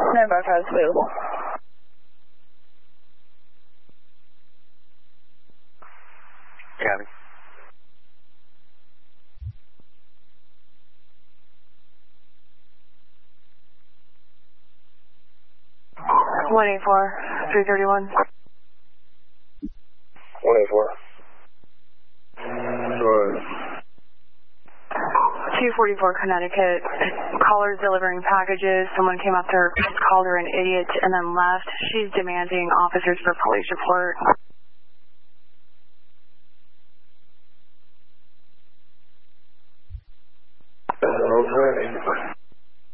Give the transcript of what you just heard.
No bypass available. Copy. One 331. 184. Go ahead. 244 Connecticut. Caller's delivering packages. Someone came up to her, called her an idiot, and then left. She's demanding officers for police report.